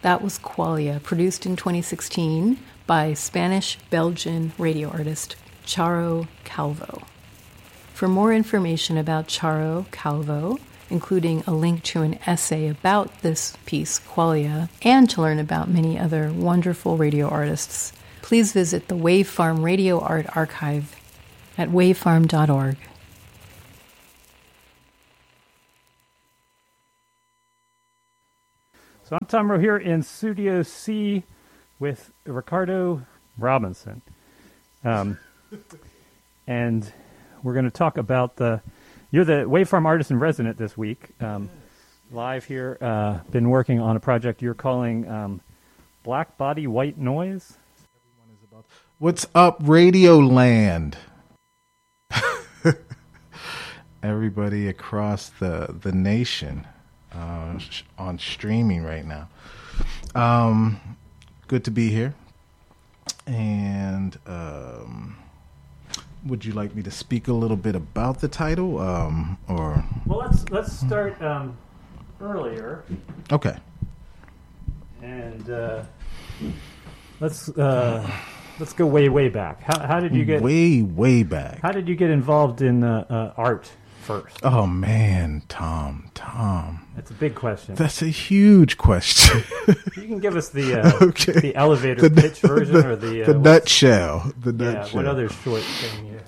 That was Qualia, produced in 2016 by Spanish-Belgian radio artist Charo Calvo. For more information about Charo Calvo, including a link to an essay about this piece, Qualia, and to learn about many other wonderful radio artists, please visit the Wave Farm Radio Art Archive at wavefarm.org. So I'm Tom Rowe here in Studio C with Ricardo Robinson. And we're going to talk about you're the Wavefarm Artist in Resident this week. Live here, been working on a project you're calling Black Body White Noise. What's up, Radio Land? Everybody across the nation on streaming right now. Good to be here. And would you like me to speak a little bit about the title, or? Well, let's start earlier. Okay. And let's go way back. How did you get way back? How did you get involved in art first? Oh man, Tom. That's a big question. That's a huge question. You can give us the elevator pitch version or the nutshell. The nutshell. What other short thing here?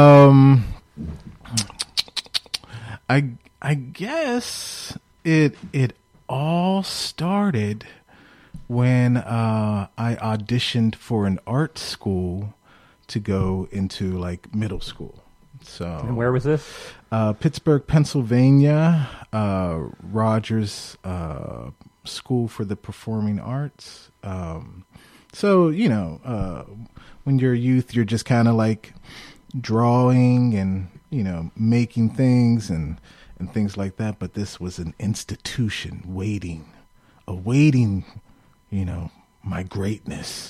I guess it all started when I auditioned for an art school to go into like middle school. So, and where was this? Pittsburgh, Pennsylvania, Rogers School for the Performing Arts. So, you know, when you're a youth, you're just kind of like drawing and, you know, making things and things like that. But this was an institution awaiting, you know, my greatness.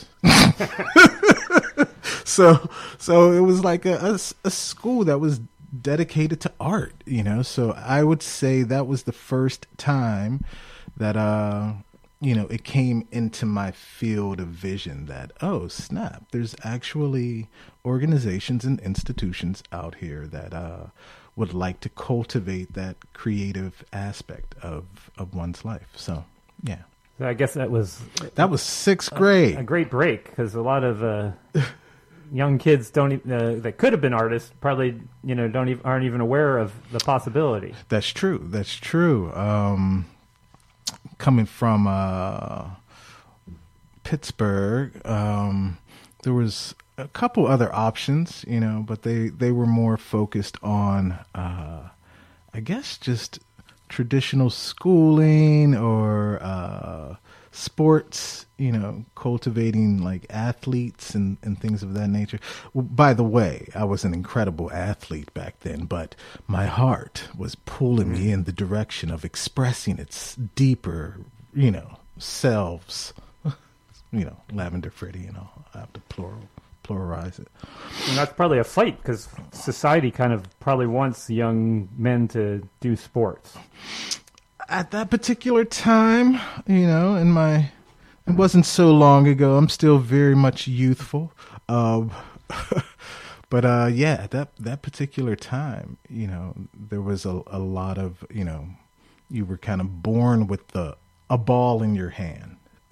So it was like a school that was dedicated to art, you know. So I would say that was the first time that, you know, it came into my field of vision that, oh, snap, there's actually organizations and institutions out here that would like to cultivate that creative aspect of one's life. So, yeah. So I guess that was sixth grade. A great break, because a lot of young kids that could have been artists probably, you know, aren't even aware of the possibility. That's true. Coming from Pittsburgh, there was a couple other options, you know, but they were more focused on, I guess, just traditional schooling or sports, you know, cultivating like athletes and things of that nature. Well, by the way, I was an incredible athlete back then, but my heart was pulling me in the direction of expressing its deeper, you know, selves. You know, Lavender Freddy, you know, I have to pluralize it. And that's probably a fight, because society kind of probably wants young men to do sports. At that particular time, you know, it wasn't so long ago. I'm still very much youthful. But yeah, that particular time, you know, there was a lot of, you know, you were kind of born with a ball in your hand.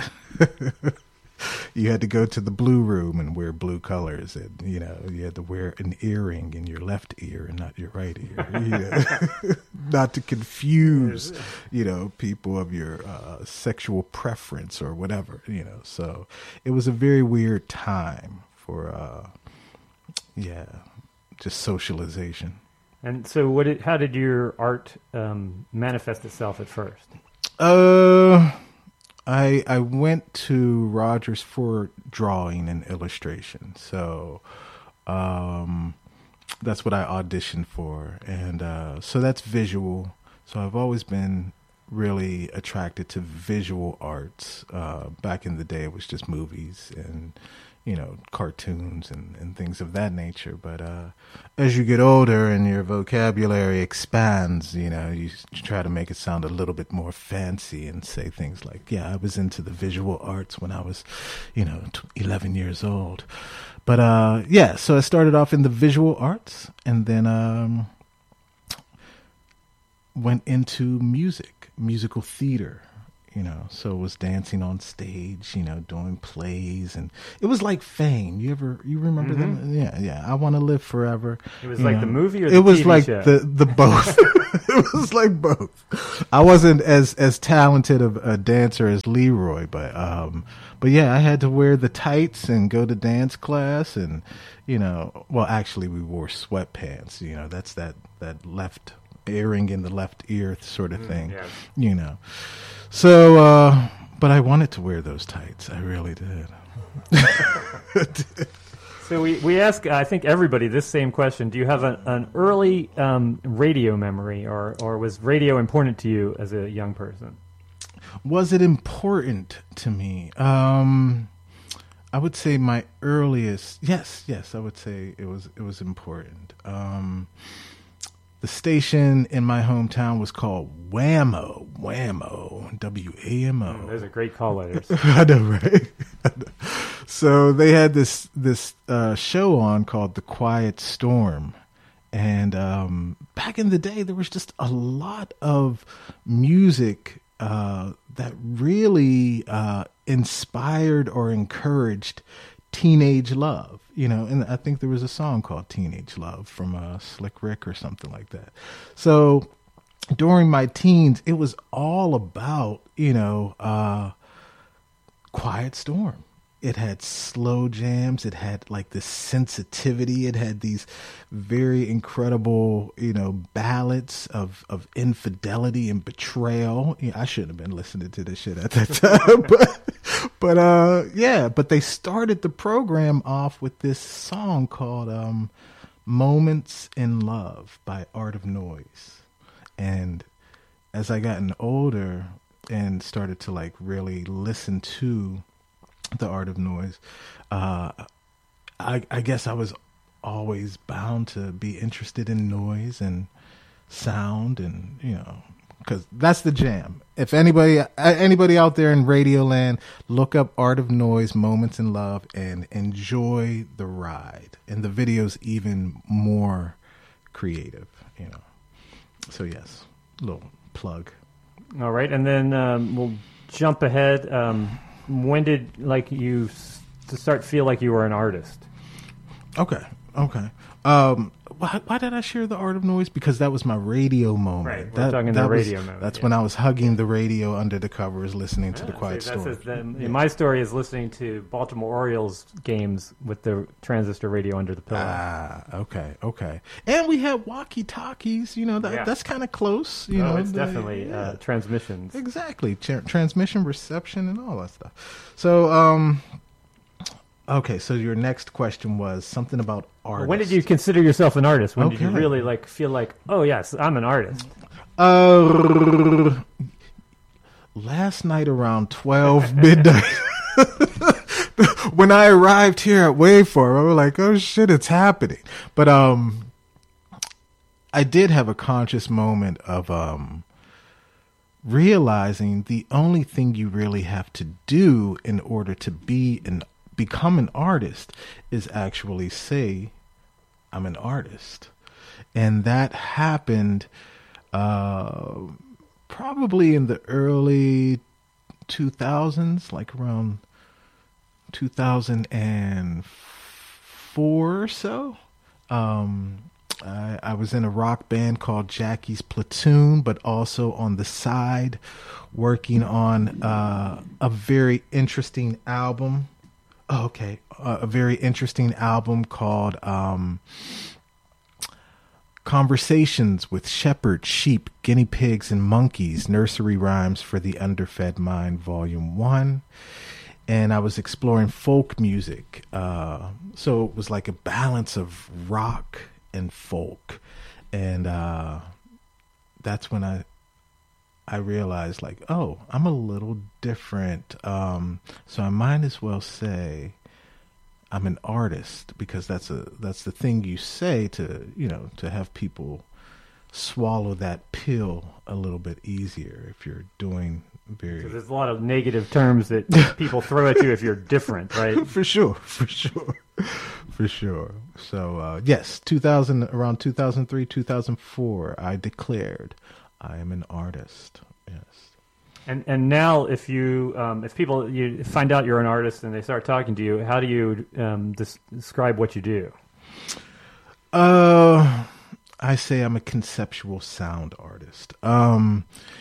You had to go to the blue room and wear blue colors, and you know you had to wear an earring in your left ear and not your right ear, you know, not to confuse, you know, people of your sexual preference or whatever, you know. So it was a very weird time for, just socialization. And so, how did your art manifest itself at first? I went to Rogers for drawing and illustration, so that's what I auditioned for, and so that's visual. So I've always been really attracted to visual arts. Back in the day, it was just movies and, cartoons and things of that nature. But as you get older and your vocabulary expands, you try to make it sound a little bit more fancy and say things like, yeah, I was into the visual arts when I was, 11 years old. But so I started off in the visual arts and then went into musical theater. So was dancing on stage, doing plays, and it was like Fame. You remember them? Yeah. I Want to Live Forever. It was like the movie or the it was TV like show? the both. It was like both. I wasn't as talented of a dancer as Leroy, but yeah, I had to wear the tights and go to dance class, and well, actually we wore sweatpants. That's that left earring in the left ear sort of thing. Yeah. So, but I wanted to wear those tights. I really did. So we ask, I think, everybody this same question. Do you have an early radio memory, or was radio important to you as a young person? Was it important to me? I would say my earliest, yes, I would say it was important. The station in my hometown was called Whammo, WAMO. Those are great call letters. I know, right? So they had this show on called The Quiet Storm. And back in the day, there was just a lot of music that really inspired or encouraged teenage love. And I think there was a song called Teenage Love from Slick Rick or something like that. So during my teens, it was all about, Quiet Storm. It had slow jams. It had like this sensitivity. It had these very incredible, ballads of infidelity and betrayal. I shouldn't have been listening to this shit at that time, but they started the program off with this song called Moments in Love by Art of Noise. And as I gotten older and started to like really listen to the Art of Noise, I guess I was always bound to be interested in noise and sound, and because that's the jam. If anybody out there in Radio Land, look up Art of Noise, Moments in Love, and enjoy the ride. And the video's even more creative, So yes, little plug. All right, and then we'll jump ahead. When did you to start feel like you were an artist? Okay. Why did I share the Art of Noise? Because that was my radio moment. Right, we're talking the radio moment. That's when I was hugging the radio under the covers, listening to the Quiet Storm. My story is listening to Baltimore Orioles games with the transistor radio under the pillow. Okay. And we had walkie-talkies. That's kind of close. It's definitely transmissions. Exactly, transmission, reception, and all that stuff. So, okay, so your next question was something about artists. When did you consider yourself an artist? When did you really feel like, oh yes, I'm an artist? Last night around 12 midnight. When I arrived here at Waveform, I was like, oh shit, it's happening. But I did have a conscious moment of realizing the only thing you really have to do in order to become an artist is actually say, I'm an artist. And that happened probably in the early 2000s, like around 2004 or so. I was in a rock band called Jackie's Platoon, but also on the side working on a very interesting album. A very interesting album called Conversations with Shepherds, Sheep, Guinea Pigs, and Monkeys, Nursery Rhymes for the Underfed Mind, Volume 1. And I was exploring folk music. So it was like a balance of rock and folk. And that's when I realized, I'm a little different. So I might as well say I'm an artist, because that's the thing you say to, to have people swallow that pill a little bit easier if you're doing very. So there's a lot of negative terms that people throw at you if you're different, right? For sure. So yes, around 2003, 2004, I declared I am an artist. Yes. And now, if people you find out you're an artist and they start talking to you, how do you describe what you do? I say I'm a conceptual sound artist. And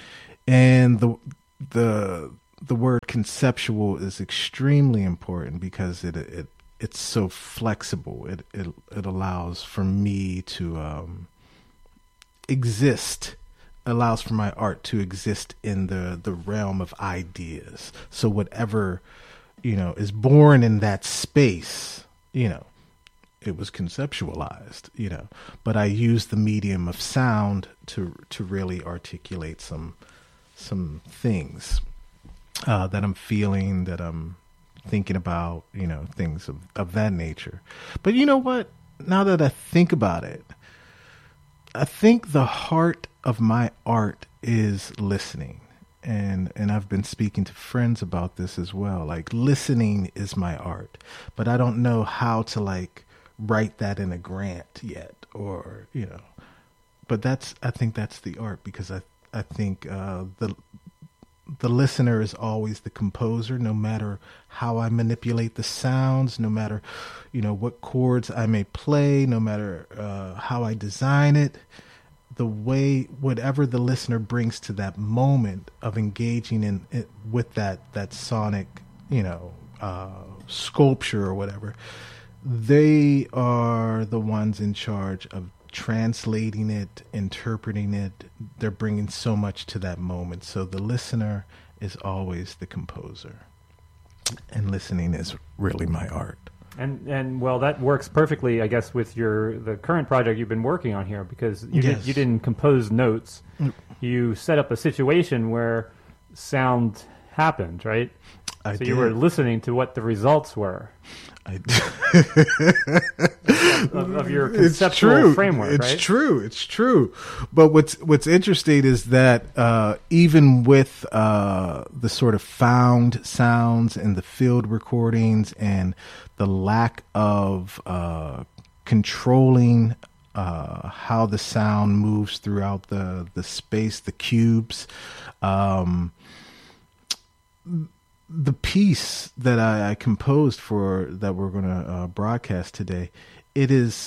the word conceptual is extremely important because it's so flexible. It allows for me to exist. Allows for my art to exist in the realm of ideas. So whatever, is born in that space, it was conceptualized, but I use the medium of sound to really articulate some things that I'm feeling, that I'm thinking about, things of that nature. But you know what? Now that I think about it, I think the heart of my art is listening. And I've been speaking to friends about this as well. Like, listening is my art, but I don't know how to write that in a grant yet, or, but I think that's the art, because I think the listener is always the composer, no matter how I manipulate the sounds, no matter, what chords I may play, no matter how I design it. The way, whatever the listener brings to that moment of engaging in it with that sonic, sculpture or whatever, they are the ones in charge of translating it, interpreting it. They're bringing so much to that moment. So the listener is always the composer, and listening is really my art. And well, that works perfectly, I guess, with the current project you've been working on here, because you didn't compose notes. You set up a situation where sound happened, right? So you were listening to what the results were. of your conceptual framework, right? It's true. But what's interesting is that even with the sort of found sounds and the field recordings and the lack of controlling how the sound moves throughout the space, the cubes, the piece that I composed that we're going to broadcast today, it is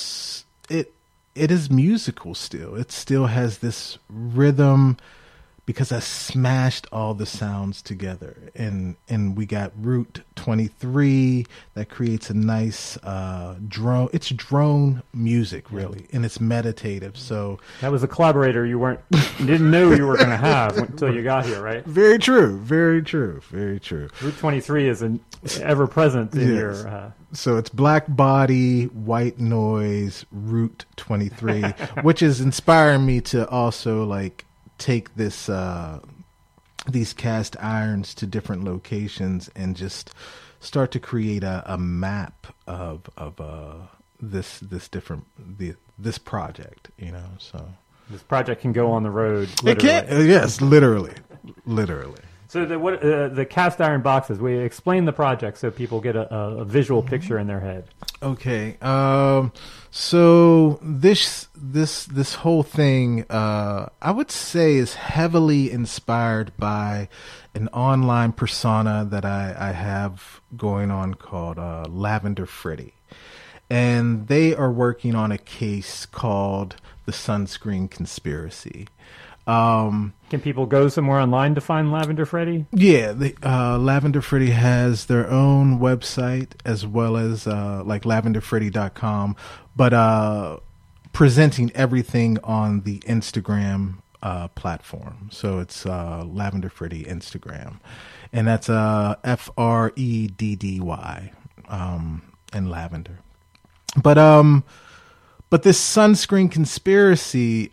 musical still. It still has this rhythm, because I smashed all the sounds together, and we got Route 23 that creates a nice drone. It's drone music, really, and it's meditative. So that was a collaborator you didn't know you were going to have until you got here, right? Very true. Route 23 is an ever present in your. So it's Black Body, White Noise, Route 23, which is inspiring me to also take this these cast irons to different locations and just start to create a map of this project, so this project can go on the road, literally. It can, yes, literally. So the cast iron boxes, we explain the project so people get a visual picture in their head. Okay. So this whole thing, I would say, is heavily inspired by an online persona that I have going on called Lavender Freddy. And they are working on a case called the Sunscreen Conspiracy. Can people go somewhere online to find Lavender Freddy? Yeah, Lavender Freddy has their own website, as well as lavenderfreddy.com, but presenting everything on the Instagram platform. So it's Lavender Freddy Instagram, and that's Freddy and Lavender. But this Sunscreen Conspiracy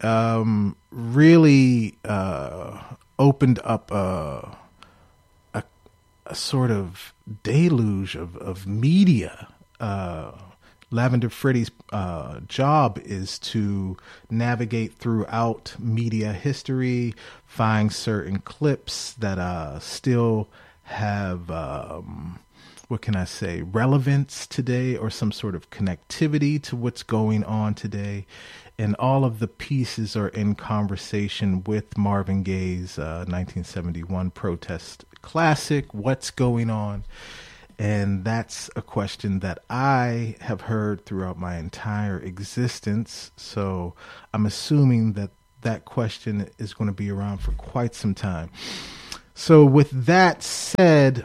really opened up a sort of deluge of media. Lavender Freddy's job is to navigate throughout media history, find certain clips that still have, what can I say, relevance today, or some sort of connectivity to what's going on today. And all of the pieces are in conversation with Marvin Gaye's 1971 protest classic, What's Going On? And that's a question that I have heard throughout my entire existence. So I'm assuming that that question is going to be around for quite some time. So with that said,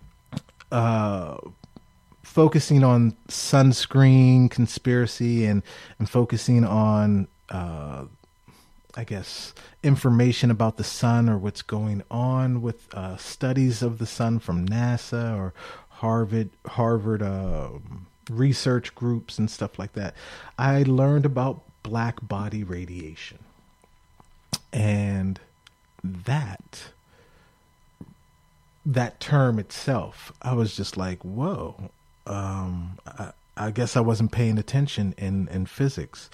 focusing on sunscreen conspiracy and focusing on, I guess, information about the sun or what's going on with studies of the sun from NASA or Harvard research groups and stuff like that, I learned about black body radiation. And that term itself, I was just like, whoa. I guess I wasn't paying attention in physics.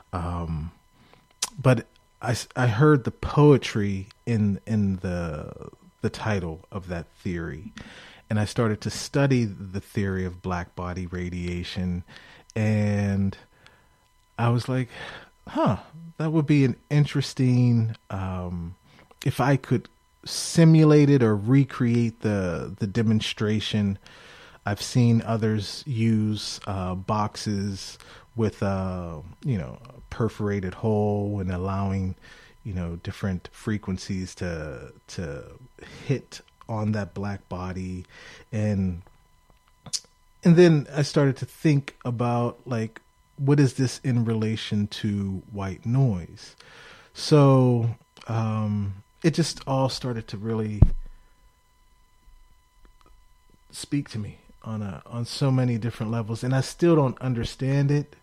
But I heard the poetry in the title of that theory. And I started to study the theory of black body radiation. And I was like, that would be an interesting, if I could simulate it or recreate the demonstration. I've seen others use boxes with a perforated hole and allowing different frequencies to hit on that black body, and then I started to think about, like, what is this in relation to white noise? So it just all started to really speak to me on so many different levels, and I still don't understand it.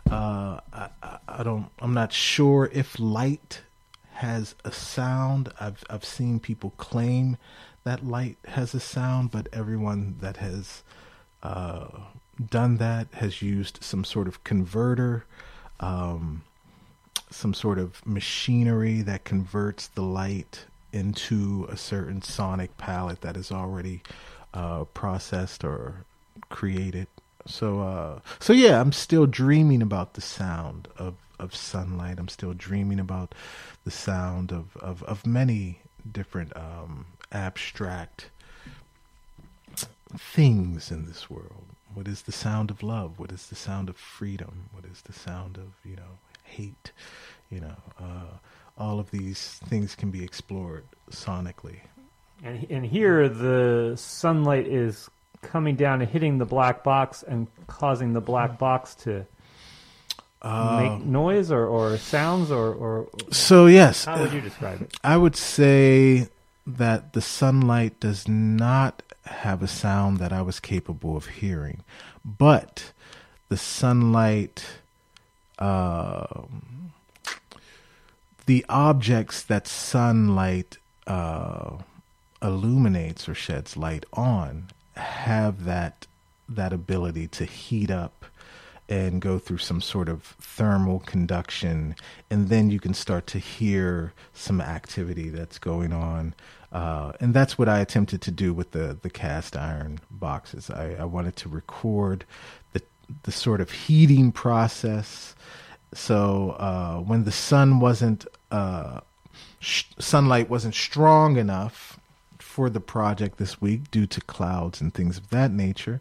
I'm not sure if light has a sound. I've seen people claim that light has a sound, but everyone that has done that has used some sort of converter, some sort of machinery that converts the light into a certain sonic palette that is already processed or created. So yeah, I'm still dreaming about the sound of sunlight. I'm still dreaming about the sound of many different abstract things in this world. What is the sound of love? What is the sound of freedom? What is the sound of, hate? All of these things can be explored sonically. And here the sunlight is coming down and hitting the black box and causing the black box to make noise or sounds or so yes. How would you describe it? I would say that the sunlight does not have a sound that I was capable of hearing, but the sunlight, the objects that sunlight illuminates or sheds light on have that ability to heat up and go through some sort of thermal conduction, and then you can start to hear some activity that's going on. And that's what I attempted to do with the cast iron boxes. I wanted to record the sort of heating process. So when the sun wasn't sunlight wasn't strong enough for the project this week due to clouds and things of that nature,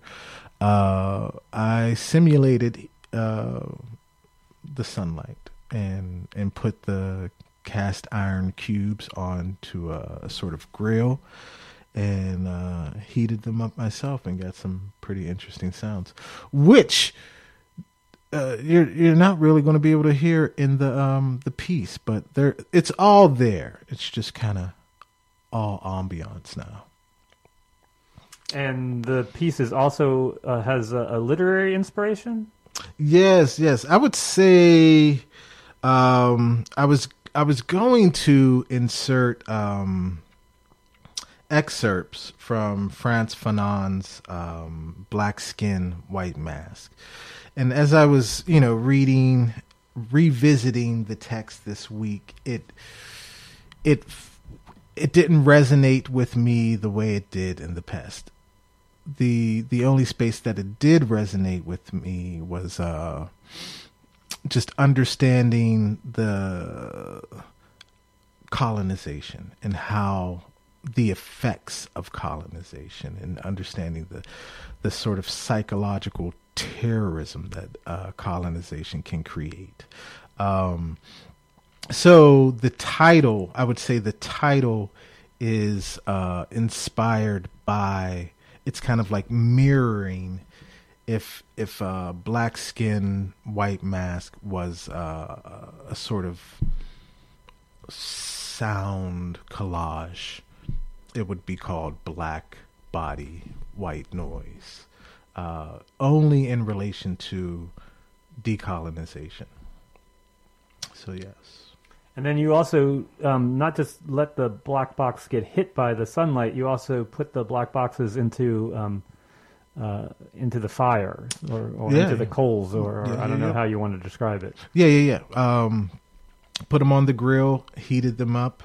I simulated the sunlight and put the cast iron cubes onto a sort of grill and heated them up myself and got some pretty interesting sounds, which you're not really going to be able to hear in the piece, but it's all there. It's just kind of all ambiance now. And the piece is also has a literary inspiration? Yes. I would say I was going to insert excerpts from Frantz Fanon's Black Skin, White Mask. And as I was, revisiting the text this week, it didn't resonate with me the way it did in the past. The only space that it did resonate with me was just understanding the colonization and how the effects of colonization, and understanding the sort of psychological terrorism that colonization can create. So the title, I would say the title is inspired by, it's kind of like mirroring if Black Skin, White Mask was a sort of sound collage, it would be called Black Body, White Noise, only in relation to decolonization. So yes. And then you also not just let the black box get hit by the sunlight, you also put the black boxes into the fire or into the coals, or I don't know how you want to describe it. Yeah. Put them on the grill, heated them up,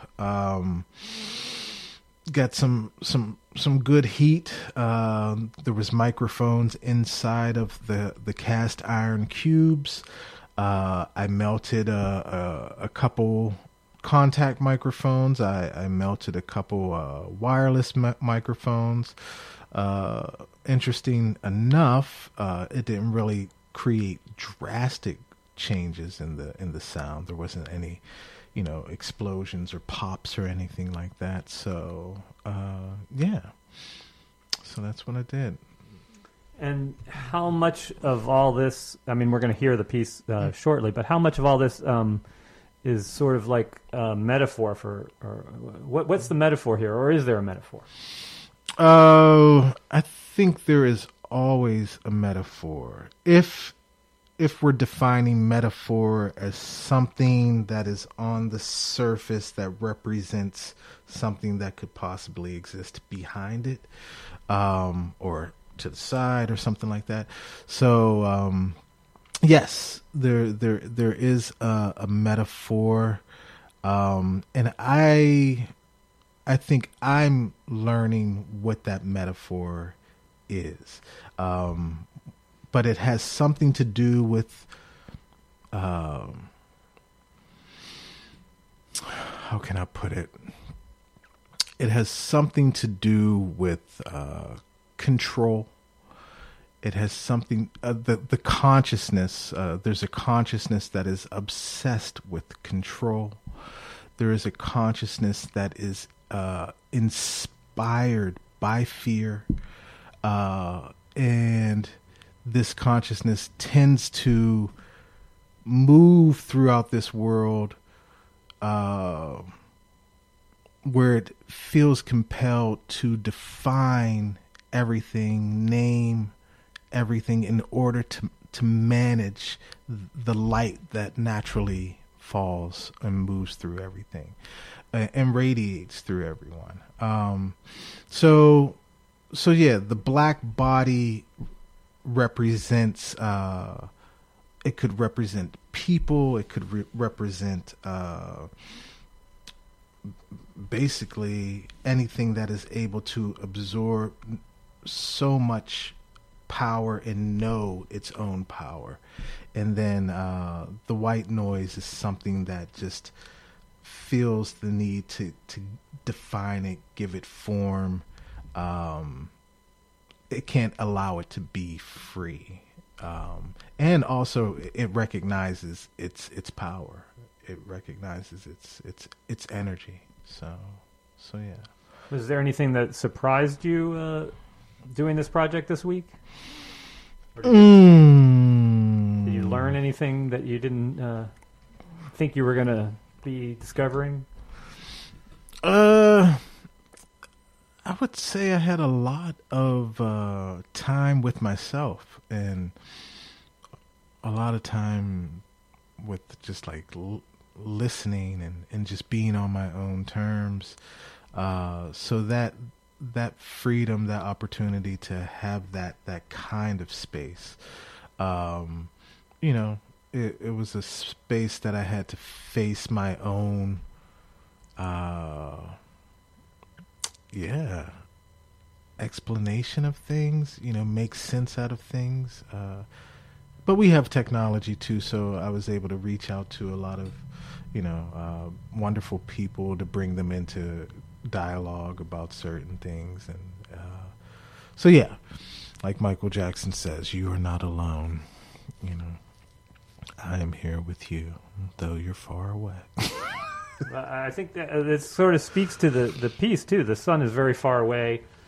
got some good heat. There was microphones inside of the cast iron cubes. I melted a couple contact microphones. I melted a couple wireless microphones. Interesting enough, it didn't really create drastic changes in the sound. There wasn't any, explosions or pops or anything like that. So, so that's what I did. And how much of all this, I mean, we're going to hear the piece shortly, but how much of all this is sort of like a metaphor for, or what's the metaphor here, or is there a metaphor? I think there is always a metaphor. If we're defining metaphor as something that is on the surface that represents something that could possibly exist behind it, or to the side or something like that. So, yes, there is a metaphor. And I think I'm learning what that metaphor is. But it has something to do with, how can I put it? It has something to do with control. It has something, the consciousness, there's a consciousness that is obsessed with control. There is a consciousness that is inspired by fear. And this consciousness tends to move throughout this world where it feels compelled to define everything, name everything in order to manage the light that naturally falls and moves through everything and radiates through everyone. So yeah, the black body represents, it could represent people, it could represent basically anything that is able to absorb so much power and know its own power. And then the white noise is something that just feels the need to define it, give it form. It can't allow it to be free. And also it recognizes its power. It recognizes its energy. So yeah. Was there anything that surprised you doing this project this week? Or did you learn anything that you didn't think you were going to be discovering? I would say I had a lot of time with myself and a lot of time with just like listening and just being on my own terms. So that that freedom, that opportunity to have that kind of space. You know, it was a space that I had to face my own, explanation of things, you know, make sense out of things. But we have technology too, so I was able to reach out to a lot of, you know, wonderful people to bring them into dialogue about certain things. And so, yeah, like Michael Jackson says, you are not alone. You know, I am here with you, though you're far away. I think that it sort of speaks to the piece, too. The sun is very far away.